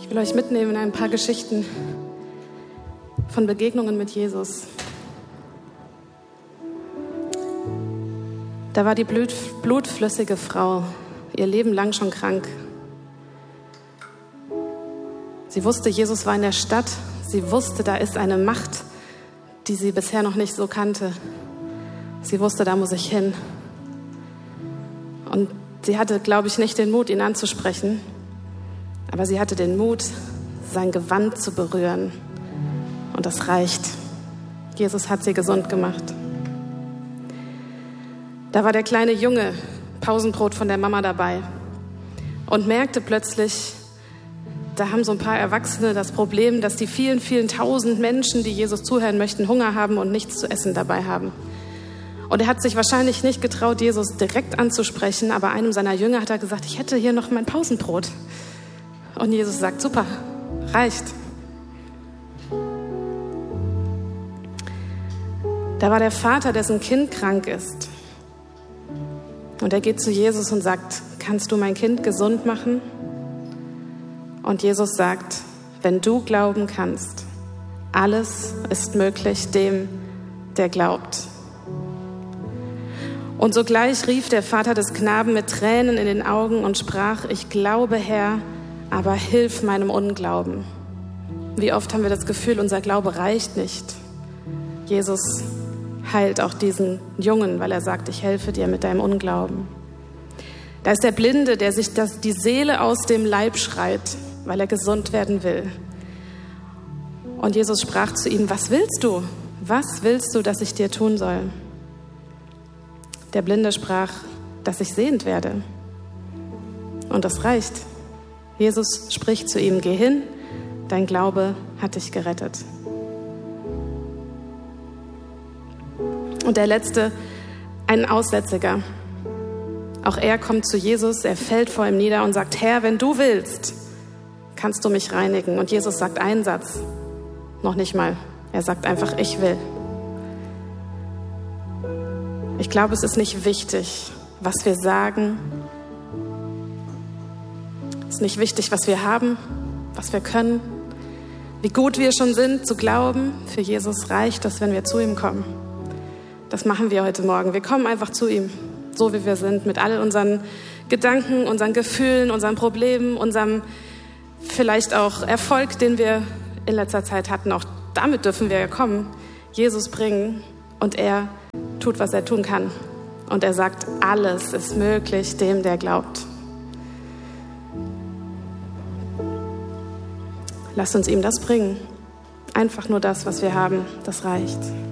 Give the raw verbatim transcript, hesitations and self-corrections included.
Ich will euch mitnehmen in ein paar Geschichten von Begegnungen mit Jesus. Da war die blut, blutflüssige Frau, ihr Leben lang schon krank. Sie wusste, Jesus war in der Stadt. Sie wusste, da ist eine Macht, die sie bisher noch nicht so kannte. Sie wusste, da muss ich hin. Und sie hatte, glaube ich, nicht den Mut, ihn anzusprechen. Aber sie hatte den Mut, sein Gewand zu berühren. Und das reicht. Jesus hat sie gesund gemacht. Da war der kleine Junge, Pausenbrot von der Mama dabei. Und merkte plötzlich, da haben so ein paar Erwachsene das Problem, dass die vielen, vielen tausend Menschen, die Jesus zuhören möchten, Hunger haben und nichts zu essen dabei haben. Und er hat sich wahrscheinlich nicht getraut, Jesus direkt anzusprechen, aber einem seiner Jünger hat er gesagt, ich hätte hier noch mein Pausenbrot. Und Jesus sagt, super, reicht. Da war der Vater, dessen Kind krank ist. Und er geht zu Jesus und sagt, kannst du mein Kind gesund machen? Und Jesus sagt, wenn du glauben kannst, alles ist möglich dem, der glaubt. Und sogleich rief der Vater des Knaben mit Tränen in den Augen und sprach, ich glaube, Herr, aber hilf meinem Unglauben. Wie oft haben wir das Gefühl, unser Glaube reicht nicht. Jesus heilt auch diesen Jungen, weil er sagt, ich helfe dir mit deinem Unglauben. Da ist der Blinde, der sich das, die Seele aus dem Leib schreit, weil er gesund werden will. Und Jesus sprach zu ihm, was willst du? Was willst du, dass ich dir tun soll? Der Blinde sprach, dass ich sehend werde. Und das reicht. Jesus spricht zu ihm, geh hin, dein Glaube hat dich gerettet. Und der letzte, ein Aussätziger. Auch er kommt zu Jesus, er fällt vor ihm nieder und sagt, Herr, wenn du willst, kannst du mich reinigen. Und Jesus sagt einen Satz, noch nicht mal. Er sagt einfach, ich will. Ich glaube, es ist nicht wichtig, was wir sagen. Es ist nicht wichtig, was wir haben, was wir können, wie gut wir schon sind zu glauben. Für Jesus reicht das, wenn wir zu ihm kommen. Das machen wir heute Morgen. Wir kommen einfach zu ihm, so wie wir sind, mit all unseren Gedanken, unseren Gefühlen, unseren Problemen, unserem vielleicht auch Erfolg, den wir in letzter Zeit hatten. Auch damit dürfen wir kommen, Jesus bringen und er tut, was er tun kann. Und er sagt, alles ist möglich dem, der glaubt. Lasst uns ihm das bringen. Einfach nur das, was wir haben, das reicht.